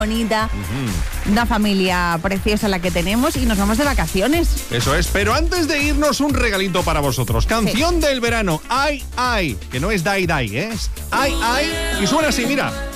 bonita, una familia preciosa la que tenemos y nos vamos de vacaciones. Eso es, pero antes de irnos un regalito para vosotros. Canción del verano, Ay, ay, que no es Die Die, es Ay, ay, y suena así, mira.